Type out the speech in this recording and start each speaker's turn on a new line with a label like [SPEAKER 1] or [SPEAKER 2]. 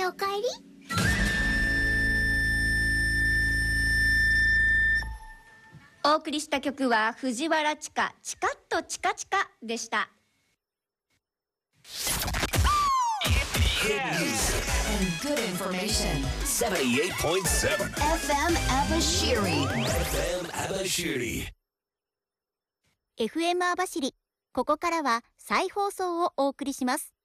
[SPEAKER 1] おかえり。
[SPEAKER 2] お送りした曲は藤原チカチカッとチカチカでした。
[SPEAKER 3] And good information.
[SPEAKER 4] 78.7
[SPEAKER 3] FM Abashiri.
[SPEAKER 4] FM Abashiri.
[SPEAKER 5] FM 網走。ここからは再放送をお送りします。